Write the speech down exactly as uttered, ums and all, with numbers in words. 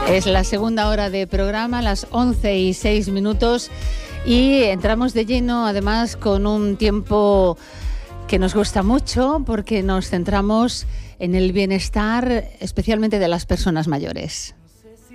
Es la segunda hora de programa, las once y seis minutos, y entramos de lleno, además, con un tiempo que nos gusta mucho porque nos centramos en el bienestar, especialmente de las personas mayores.